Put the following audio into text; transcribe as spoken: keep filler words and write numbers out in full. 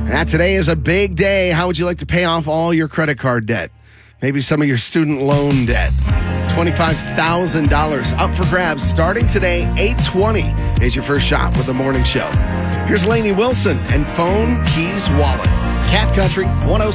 That today is a big day. How would you like to pay off all your credit card debt? Maybe some of your student loan debt. twenty-five thousand dollars up for grabs starting today. eight twenty is your first shot with the morning show. Here's Lainey Wilson and Phone Keys Wallet. Cat Country one oh